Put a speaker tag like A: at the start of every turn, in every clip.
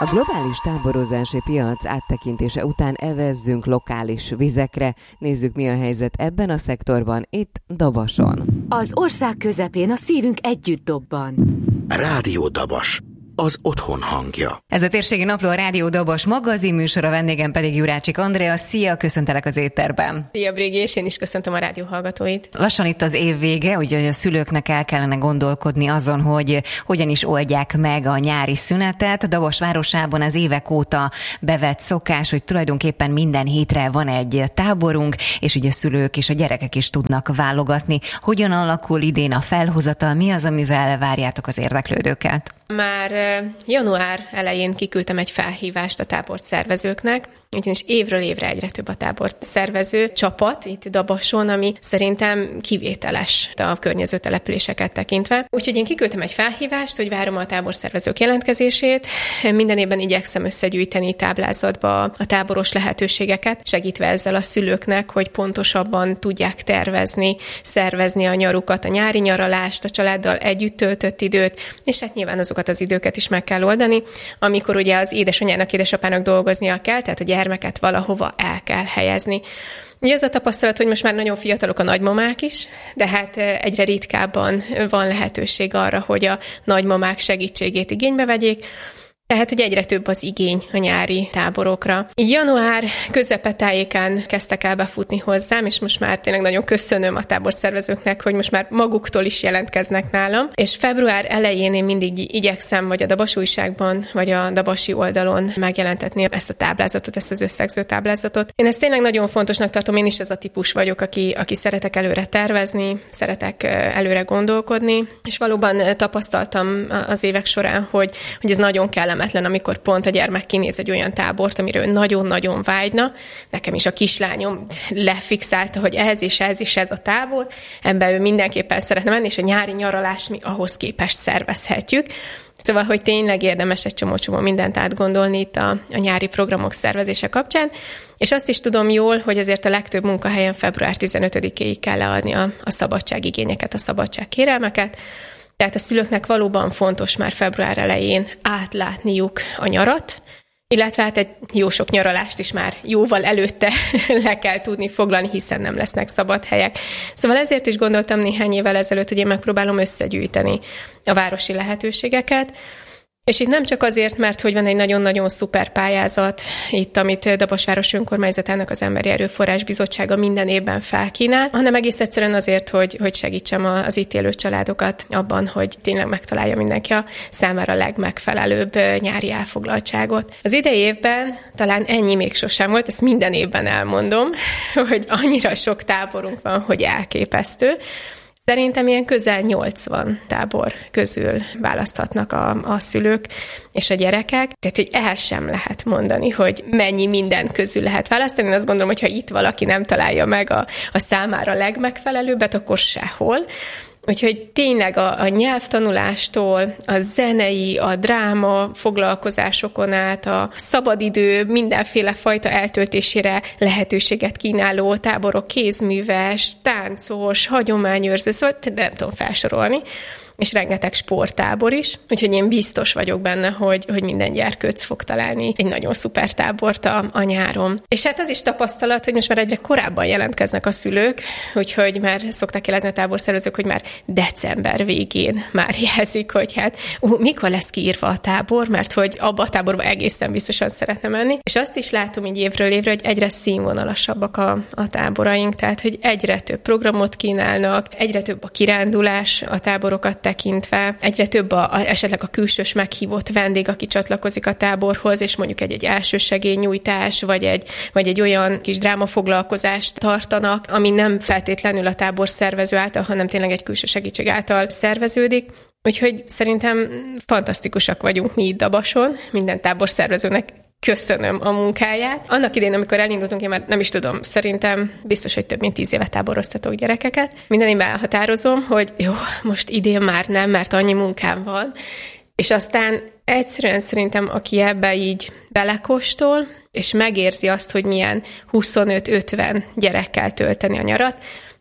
A: A globális táborozási piac áttekintése után evezzünk lokális vizekre. Nézzük, mi a helyzet ebben a szektorban, itt Dabason.
B: Az ország közepén a szívünk együtt dobban.
C: Rádió Dabas, az otthon hangja.
D: Ez a Térségi Napló, a Rádió Dabas magazin műsora, vendégem pedig Jurácsik Andrea. Szia, köszöntelek az étterben.
E: Szia, Brégi, és én is köszöntöm a rádió hallgatóit.
D: Lassan itt az év vége, ugye a szülőknek el kellene gondolkodni azon, hogy hogyan is oldják meg a nyári szünetet. Dabas városában az évek óta bevett szokás, hogy tulajdonképpen minden hétre van egy táborunk, és ugye a szülők és a gyerekek is tudnak válogatni. Hogyan alakul idén a felhozatal, mi az, amivel várjátok az érdeklődőket?
E: Már január elején kiküldtem egy felhívást a tábort szervezőknek, ugyanis évről évre egyre több a tábort szervező csapat itt Dabason, ami szerintem kivételes a környező településeket tekintve. Úgyhogy én kiküldtem egy felhívást, hogy várom a táborszervezők jelentkezését. Minden évben igyekszem összegyűjteni táblázatba a táboros lehetőségeket, segítve ezzel a szülőknek, hogy pontosabban tudják tervezni, szervezni a nyarukat, a nyári nyaralást, a családdal együtt töltött időt, és hát nyilván azokat az időket is meg kell oldani, amikor ugye az édesanyának, édesapának dolgoznia kell, tehát a gyermeket valahova el kell helyezni. Ugye az a tapasztalat, hogy most már nagyon fiatalok a nagymamák is, de hát egyre ritkábban van lehetőség arra, hogy a nagymamák segítségét igénybe vegyék, tehát, hogy egyre több az igény a nyári táborokra. Így január közepetájékán kezdtek el befutni hozzám, és most már tényleg nagyon köszönöm a táborszervezőknek, hogy most már maguktól is jelentkeznek nálam. És február elején én mindig igyekszem, vagy a Dabas újságban, vagy a dabasi oldalon megjelentetni ezt a táblázatot, ezt az összegző táblázatot. Én ezt tényleg nagyon fontosnak tartom, én is ez a típus vagyok, aki szeretek előre tervezni, szeretek előre gondolkodni, és valóban tapasztaltam az évek során, hogy ez nagyon kellemetlen, amikor pont a gyermek kinéz egy olyan tábort, amiről nagyon-nagyon vágyna. Nekem is a kislányom lefixálta, hogy ez a tábor, ebben ő mindenképpen szeretne menni, és a nyári nyaralást mi ahhoz képest szervezhetjük. Szóval, hogy tényleg érdemes egy csomó mindent átgondolni itt a nyári programok szervezése kapcsán, és azt is tudom jól, hogy azért a legtöbb munkahelyen február 15-éig kell leadni a szabadságigényeket, a szabadságkérelmeket. Tehát a szülőknek valóban fontos már február elején átlátniuk a nyarat, illetve hát egy jó sok nyaralást is már jóval előtte le kell tudni foglalni, hiszen nem lesznek szabad helyek. Szóval ezért is gondoltam néhány évvel ezelőtt, hogy én megpróbálom összegyűjteni a városi lehetőségeket, és itt nem csak azért, mert hogy van egy nagyon-nagyon szuper pályázat itt, amit Dabas város önkormányzatának az Emberi Erőforrás Bizottsága minden évben felkínál, hanem egész egyszerűen azért, hogy segítsem az itt élő családokat abban, hogy tényleg megtalálja mindenki a számára legmegfelelőbb nyári elfoglaltságot. Az idei évben talán ennyi még sosem volt, ezt minden évben elmondom, hogy annyira sok táborunk van, hogy elképesztő. Szerintem ilyen közel 80 tábor közül választhatnak a szülők és a gyerekek. Tehát, hogy el sem lehet mondani, hogy mennyi minden közül lehet választani. Én azt gondolom, hogy ha itt valaki nem találja meg a számára legmegfelelőbbet, akkor sehol. Úgyhogy tényleg a nyelvtanulástól, a zenei, a dráma foglalkozásokon át, a szabadidő mindenféle fajta eltöltésére lehetőséget kínáló táborok, kézműves, táncos, hagyományőrző, szóval nem tudom felsorolni, és rengeteg sporttábor is. Úgyhogy én biztos vagyok benne, hogy minden gyerkőc fog találni egy nagyon szuper tábort a nyáron. És hát az is tapasztalat, hogy most már egyre korábban jelentkeznek a szülők, úgyhogy már szokták jelezni a táborszervezők, hogy már december végén már jelzik, hogy hát mikor lesz kiírva a tábor, mert hogy abba a táborba egészen biztosan szeretne menni. És azt is látom így évről évre, hogy egyre színvonalasabbak a táboraink, tehát hogy egyre több programot kínálnak, egyre több a kirándulás a táborokat tekintve, egyre több esetleg a külsős meghívott vendég, aki csatlakozik a táborhoz, és mondjuk egy elsősegélynyújtás, vagy egy olyan kis drámafoglalkozást tartanak, ami nem feltétlenül a tábor szervező által, hanem tényleg egy külső segítség által szerveződik. Úgyhogy szerintem fantasztikusak vagyunk mi itt Dabason, minden táborszervezőnek köszönöm a munkáját. Annak idején, amikor elindultunk, én már nem is tudom, szerintem biztos, hogy több mint 10 éve táboroztatok gyerekeket. Minden évben elhatározom, hogy jó, most idén már nem, mert annyi munkám van. És aztán egyszerűen szerintem, aki ebbe így belekóstol, és megérzi azt, hogy milyen 25-50 gyerekkel tölteni a nyarat,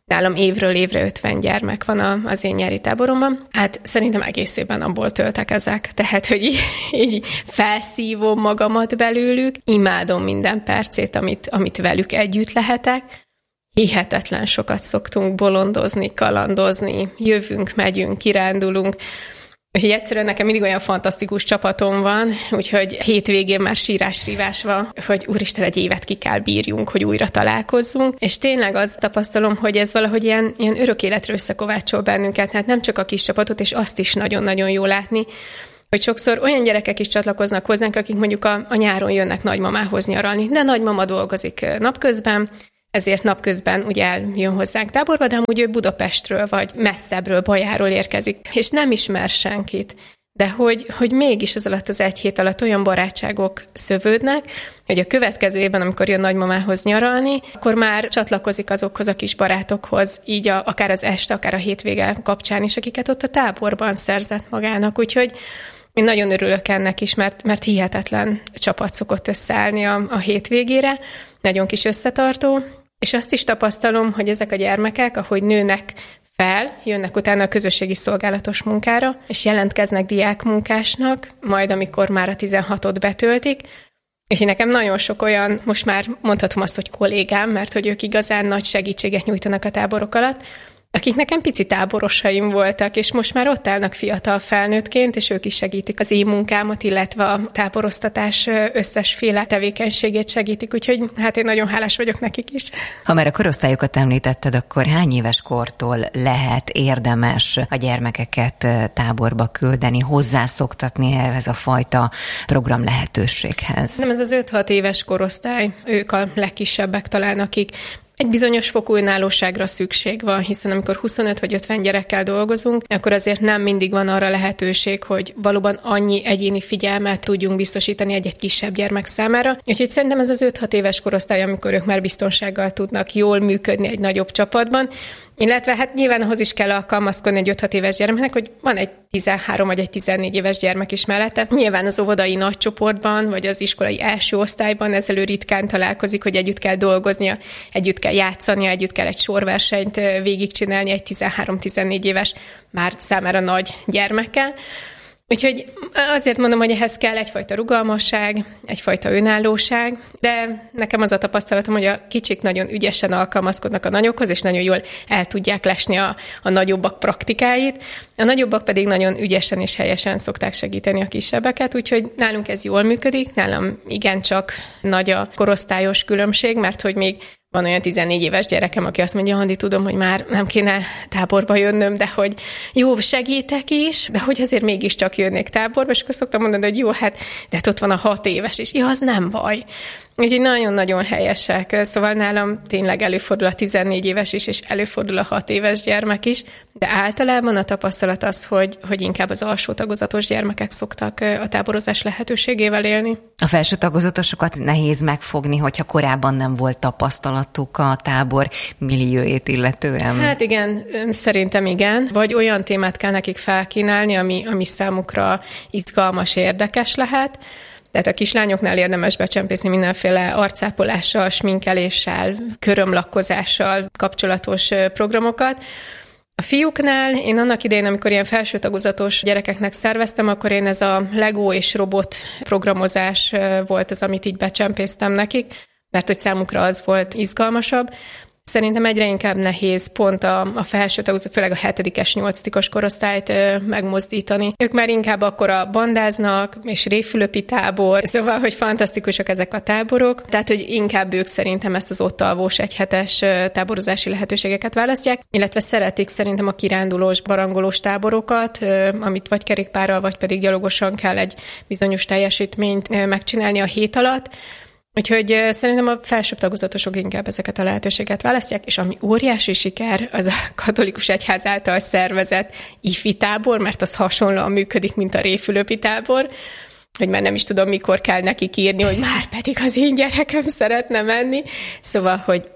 E: Nálam évről évre 50 gyermek van az én nyári táboromban. Hát szerintem egész évben abból töltek ezek. Tehát, hogy így felszívom magamat belőlük, imádom minden percét, amit velük együtt lehetek. Hihetetlen sokat szoktunk bolondozni, kalandozni, jövünk, megyünk, kirándulunk. Úgyhogy egyszerűen nekem mindig olyan fantasztikus csapatom van, úgyhogy hétvégén már sírás-rívás van, hogy úristen, egy évet ki kell bírjunk, hogy újra találkozzunk. És tényleg azt tapasztalom, hogy ez valahogy ilyen örök életre összekovácsol bennünket, hát nem csak a kis csapatot, és azt is nagyon-nagyon jó látni, hogy sokszor olyan gyerekek is csatlakoznak hozzánk, akik mondjuk a nyáron jönnek nagymamához nyaralni, de nagymama dolgozik napközben, ezért napközben ugye eljön hozzánk táborba, de amúgy ő Budapestről vagy messzebbről, Bajáról érkezik, és nem ismer senkit. De hogy mégis az alatt az egy hét alatt olyan barátságok szövődnek, hogy a következő évben, amikor jön nagymamához nyaralni, akkor már csatlakozik azokhoz a kis barátokhoz, így akár az este, akár a hétvége kapcsán is, akiket ott a táborban szerzett magának. Úgyhogy én nagyon örülök ennek is, mert hihetetlen csapat szokott összeállni a hétvégére, nagyon kis összetartó, és azt is tapasztalom, hogy ezek a gyermekek, ahogy nőnek fel, jönnek utána a közösségi szolgálatos munkára, és jelentkeznek diákmunkásnak, majd amikor már a 16-ot betöltik, és én nekem nagyon sok olyan, most már mondhatom azt, hogy kollégám, mert hogy ők igazán nagy segítséget nyújtanak a táborok alatt, akik nekem pici táborosaim voltak, és most már ott állnak fiatal felnőttként, és ők is segítik az én munkámat, illetve a táboroztatás összesféle tevékenységét segítik, úgyhogy hát én nagyon hálás vagyok nekik is.
D: Ha már a korosztályokat említetted, akkor hány éves kortól lehet érdemes a gyermekeket táborba küldeni, hozzászoktatni ehhez a fajta program lehetőséghez?
E: Nem, ez az 5-6 éves korosztály, ők a legkisebbek talán, akik egy bizonyos fokú önállóságra szükség van, hiszen amikor 25 vagy 50 gyerekkel dolgozunk, akkor azért nem mindig van arra lehetőség, hogy valóban annyi egyéni figyelmet tudjunk biztosítani egy kisebb gyermek számára. Úgyhogy szerintem ez az 5-6 éves korosztály, amikor ők már biztonsággal tudnak jól működni egy nagyobb csapatban, illetve hát nyilván ahhoz is kell alkalmazkodni egy 5-6 éves gyermeknek, hogy van egy 13 vagy egy 14 éves gyermek is mellette. Nyilván az óvodai nagy csoportban, vagy az iskolai első osztályban ezzel ritkán találkozik, hogy együtt kell dolgoznia, együtt kell játszania, együtt kell egy sorversenyt végigcsinálni egy 13-14 éves már számára nagy gyermekkel. Úgyhogy azért mondom, hogy ehhez kell egyfajta rugalmasság, egyfajta önállóság, de nekem az a tapasztalatom, hogy a kicsik nagyon ügyesen alkalmazkodnak a nagyokhoz, és nagyon jól el tudják lesni a nagyobbak praktikáit. A nagyobbak pedig nagyon ügyesen és helyesen szokták segíteni a kisebbeket, úgyhogy nálunk ez jól működik, nálam igencsak nagy a korosztályos különbség, mert hogy még van olyan 14 éves gyerekem, aki azt mondja, Andi, tudom, hogy már nem kéne táborba jönnöm, de hogy jó, segítek is, de hogy azért mégiscsak jönnék táborba, és akkor szoktam mondani, hogy jó, hát, de hát ott van a 6 éves is. Ja, az nem baj. Úgyhogy nagyon-nagyon helyesek. Szóval nálam tényleg előfordul a 14 éves is, és előfordul a 6 éves gyermek is, de általában a tapasztalat az, hogy inkább az alsó tagozatos gyermekek szoktak a táborozás lehetőségével élni.
D: A felső tagozatosokat nehéz megfogni, hogyha korábban nem volt tapasztalatuk a tábor milliójét illetően.
E: Hát igen, szerintem igen. Vagy olyan témát kell nekik felkínálni, ami számukra izgalmas, érdekes lehet. Tehát a kislányoknál érdemes becsempészni mindenféle arcápolással, sminkeléssel, körömlakkozással kapcsolatos programokat. A fiúknál én annak idején, amikor ilyen felső tagozatos gyerekeknek szerveztem, akkor én ez a Lego és robot programozás volt az, amit így becsempésztem nekik, mert hogy számukra az volt izgalmasabb. Szerintem egyre inkább nehéz pont a felső tagozat, főleg a 7-es, 8-as korosztályt megmozdítani. Ők már inkább akkor bandáznak, és réfülöpi tábor, szóval, hogy fantasztikusak ezek a táborok. Tehát, hogy inkább ők szerintem ezt az ott alvós egyhetes táborozási lehetőségeket választják, illetve szeretik szerintem a kirándulós, barangolós táborokat, amit vagy kerékpárral, vagy pedig gyalogosan kell egy bizonyos teljesítményt megcsinálni a hét alatt. Úgyhogy szerintem a felsőbb tagozatosok inkább ezeket a lehetőséget választják, és ami óriási siker, az a katolikus egyház által szervezett ifi tábor, mert az hasonlóan működik, mint a réfülöpi tábor, hogy már nem is tudom, mikor kell nekik írni, hogy már pedig az én gyerekem szeretne menni. Szóval, hogy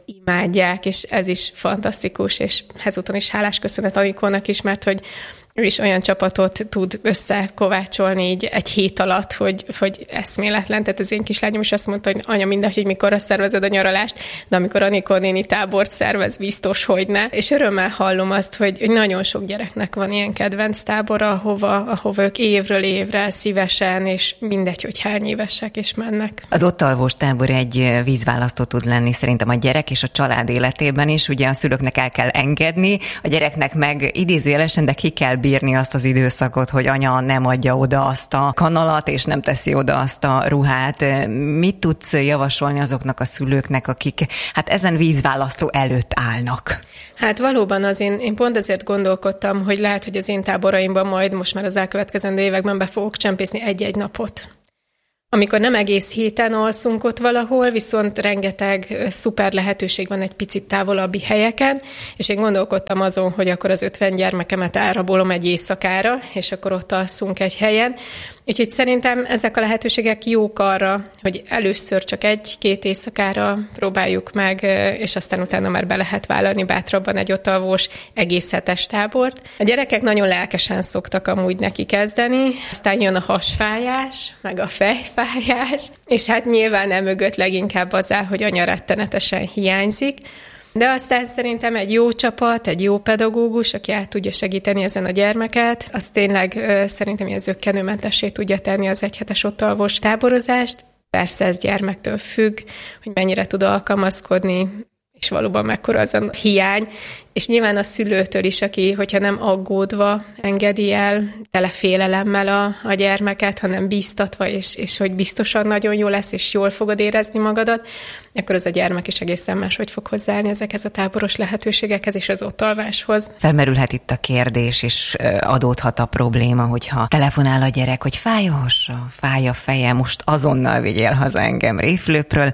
E: imádják, és ez is fantasztikus, és ezúton is hálás köszönet Anikónak is, mert hogy ő is olyan csapatot tud összekovácsolni így egy hét alatt, hogy eszméletlen. Tehát az én kislányom is azt mondta, hogy anya, mindegy, hogy mikorra szervezed a nyaralást, de amikor Anikó néni tábort szervez, biztos, hogy ne. És örömmel hallom azt, hogy nagyon sok gyereknek van ilyen kedvenc tábora, ahova ők évről évre szívesen, és mindegy, hogy hány évesek is mennek.
D: Az ott alvós tábor egy vízválasztó tud lenni szerintem a gyerek és a család életében is. Ugye a szülőknek el kell engedni, a gyereknek meg idézőjelesen, de ki kell bírni azt az időszakot, hogy anya nem adja oda azt a kanalat, és nem teszi oda azt a ruhát. Mit tudsz javasolni azoknak a szülőknek, akik hát ezen vízválasztó előtt állnak?
E: Hát valóban én pont ezért gondolkodtam, hogy lehet, hogy az én táboraimban majd most már az elkövetkezendő években be fogok csempészni egy-egy napot. Amikor nem egész héten alszunk ott valahol, viszont rengeteg szuper lehetőség van egy picit távolabbi helyeken, és én gondolkodtam azon, hogy akkor az 50 gyermekemet elrabolom egy éjszakára, és akkor ott alszunk egy helyen. Úgyhogy szerintem ezek a lehetőségek jók arra, hogy először csak 1-2 éjszakára próbáljuk meg, és aztán utána már be lehet vállalni bátrabban egy ott alvós egész hetes tábort. A gyerekek nagyon lelkesen szoktak amúgy neki kezdeni, aztán jön a hasfájás, meg a fejfájás, és hát nyilván emögött leginkább az áll, hogy anya rettenetesen hiányzik. De aztán szerintem egy jó csapat, egy jó pedagógus, aki át tudja segíteni ezen a gyermeket, az tényleg szerintem ilyen zökkenőmentessé tudja tenni az egyhetes ott alvós táborozást. Persze ez gyermektől függ, hogy mennyire tud alkalmazkodni, és valóban mekkora az a hiány. És nyilván a szülőtől is, aki, hogyha nem aggódva engedi el, tele félelemmel a gyermeket, hanem bíztatva, és hogy biztosan nagyon jó lesz, és jól fogod érezni magadat, akkor az a gyermek is egészen máshogy fog hozzáállni ezekhez a táboros lehetőségekhez és az ott alváshoz.
D: Felmerülhet itt a kérdés, és adódhat a probléma, hogyha telefonál a gyerek, hogy fáj a hasa, fáj a feje, most azonnal vigyél haza engem Révfülöpről,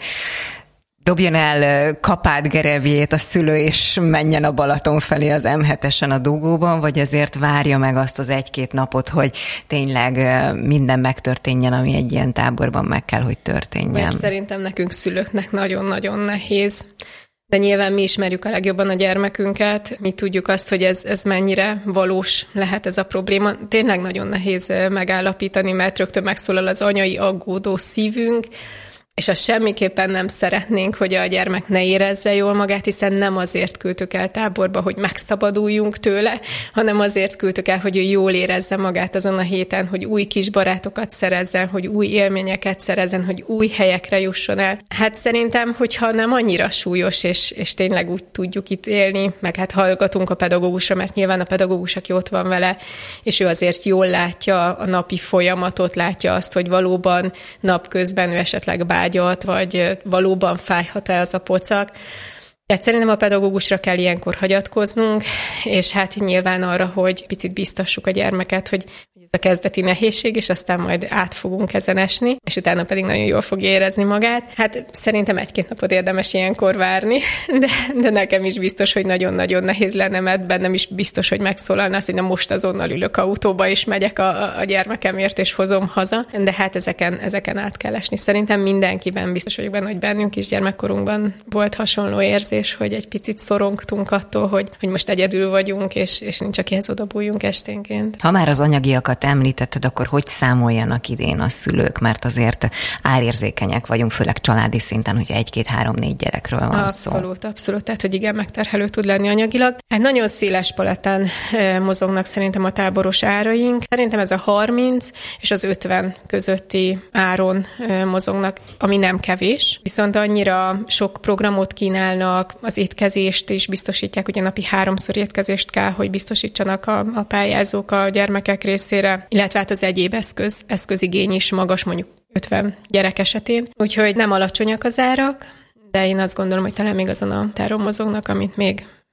D: dobjon el kapát gerevjét a szülő, és menjen a Balaton felé az M7-esen a dugóban, vagy azért várja meg azt az 1-2 napot, hogy tényleg minden megtörténjen, ami egy ilyen táborban meg kell, hogy történjen.
E: Mert szerintem nekünk szülőknek nagyon-nagyon nehéz. De nyilván mi ismerjük a legjobban a gyermekünket, mi tudjuk azt, hogy ez mennyire valós lehet ez a probléma. Tényleg nagyon nehéz megállapítani, mert rögtön megszólal az anyai aggódó szívünk, és azt semmiképpen nem szeretnénk, hogy a gyermek ne érezze jól magát, hiszen nem azért küldtük el táborba, hogy megszabaduljunk tőle, hanem azért küldtük el, hogy ő jól érezze magát azon a héten, hogy új kis barátokat szerezzen, hogy új élményeket szerezzen, hogy új helyekre jusson el. Hát szerintem, hogyha nem annyira súlyos, és tényleg úgy tudjuk itt élni, meg hát hallgatunk a pedagógusra, mert nyilván a pedagógus, aki ott van vele, és ő azért jól látja a napi folyamatot, látja azt, hogy valóban napközben ő esetleg vagy valóban fájhat-e az a pocak. Tehát szerintem a pedagógusra kell ilyenkor hagyatkoznunk, és hát nyilván arra, hogy picit biztassuk a gyermeket, hogy ez a kezdeti nehézség, és aztán majd át fogunk ezen esni, és utána pedig nagyon jól fog érezni magát. Hát szerintem 1-2 napot érdemes ilyenkor várni, de nekem is biztos, hogy nagyon-nagyon nehéz lenne, mert bennem is biztos, hogy megszólalna azt, hogy na most azonnal ülök autóba, és megyek a gyermekemért, és hozom haza. De hát ezeken át kell esni. Szerintem mindenkiben biztos vagyok benne, hogy bennünk is gyermekkorunkban volt hasonló érzés, hogy egy picit szorongtunk attól, hogy most egyedül vagyunk, és nincs akihez odabújjunk esténként.
D: Ha már az anyagiakat említetted, akkor hogy számoljanak idén a szülők, mert azért árérzékenyek vagyunk, főleg családi szinten, hogy 1-2-3-4 gyerekről van szó.
E: Abszolút, tehát hogy igen, megterhelő tud lenni anyagilag. Hát nagyon széles palettán mozognak szerintem a táboros áraink. Szerintem ez a 30 és az 50 közötti áron mozognak, ami nem kevés. Viszont annyira sok programot kínálnak, az étkezést is biztosítják, ugye napi 3-szor étkezést kell, hogy biztosítsanak a pályázók a gyermekek részére, illetve hát az egyéb eszközigény is magas, mondjuk 50 gyerek esetén. Úgyhogy nem alacsonyak az árak, de én azt gondolom, hogy talán még azon a táron mozognak, amit még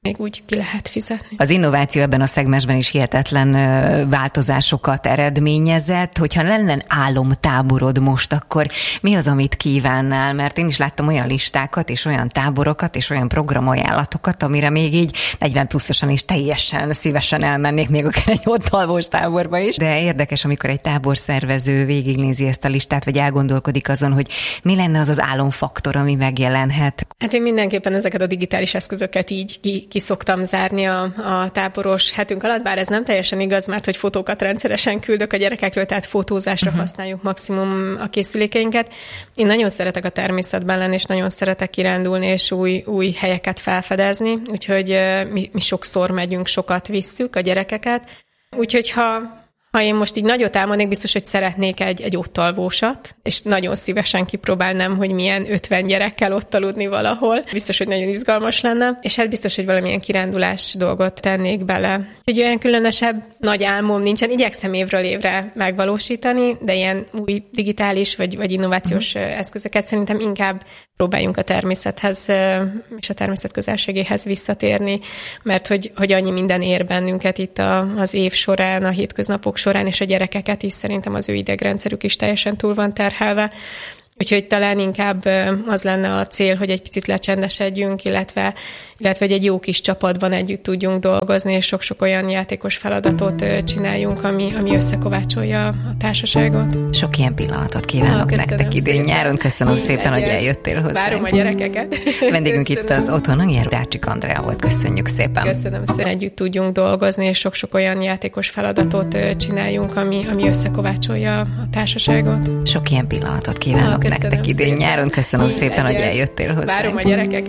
E: még úgy ki lehet fizetni.
D: Az innováció ebben a szegmensben is hihetetlen változásokat eredményezett. Hogyha lenne álomtáborod most, akkor mi az, amit kívánnál? Mert én is láttam olyan listákat, és olyan táborokat, és olyan programajánlatokat, amire még így 40 pluszosan is teljesen szívesen elmennék, még akár egy ottalvós táborba is. De érdekes, amikor egy táborszervező végignézi ezt a listát, vagy elgondolkodik azon, hogy mi lenne az az álomfaktor, ami megjelenhet.
E: Hát én mindenképpen ezeket a digitális eszközöket így ki szoktam zárni a táboros hetünk alatt, bár ez nem teljesen igaz, mert hogy fotókat rendszeresen küldök a gyerekekről, tehát fotózásra használjuk maximum a készülékeinket. Én nagyon szeretek a természetben lenni, és nagyon szeretek kirándulni, és új helyeket felfedezni, úgyhogy mi sokszor megyünk, sokat visszük a gyerekeket. Úgyhogy ha én most így nagyot álmodnék, biztos, hogy szeretnék egy ottalvósat, és nagyon szívesen kipróbálnám, hogy milyen 50 gyerekkel ott aludni valahol. Biztos, hogy nagyon izgalmas lenne, és hát biztos, hogy valamilyen kirándulás dolgot tennék bele. Úgyhogy olyan különösebb nagy álmom nincsen, igyekszem évről évre megvalósítani, de ilyen új digitális vagy innovációs eszközöket szerintem inkább próbáljunk a természethez és a természet közelségéhez visszatérni, mert hogy annyi minden ér bennünket itt az év során, a hétköznapok során, és a gyerekeket is szerintem az ő idegrendszerük is teljesen túl van terhelve. Úgyhogy talán inkább az lenne a cél, hogy egy picit lecsendesedjünk, illetve hogy egy jó kis csapatban együtt tudjunk dolgozni, és sok-sok olyan játékos feladatot csináljunk, ami összekovácsolja a társaságot.
D: Sok ilyen pillanatot kívánok nektek idén nyáron. Köszönöm szépen, hogy eljöttél hozzánk.
E: Várom a gyerekeket.
D: Vendégünk itt az Otthon Hangja, Rácsik Andrea volt. Köszönjük szépen.
E: Köszönöm szépen. Együtt tudjunk dolgozni, és sok-sok olyan játékos feladatot csináljunk, ami összekovácsolja a társaságot.
D: Sok ilyen pillanatot kívánok nektek idén nyáron. Köszönöm szépen, hogy eljöttél hozzánk.
E: Várom a gyerekeket.